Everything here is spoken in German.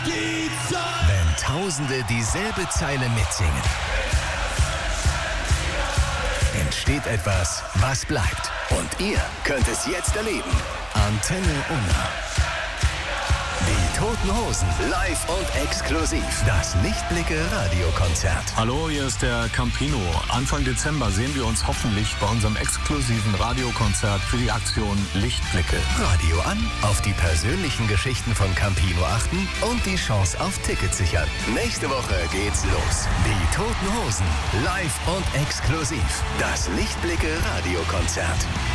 die Zeit! Wenn Tausende dieselbe Zeile mitsingen, entsteht etwas, was bleibt. Und ihr könnt es jetzt erleben. Antenne Unna. Die Toten Hosen, live und exklusiv. Das Lichtblicke-Radiokonzert. Hallo, hier ist der Campino. Anfang Dezember sehen wir uns hoffentlich bei unserem exklusiven Radiokonzert für die Aktion Lichtblicke. Radio an, auf die persönlichen Geschichten von Campino achten und die Chance auf Tickets sichern. Nächste Woche geht's los. Die Toten Hosen, live und exklusiv. Das Lichtblicke-Radiokonzert.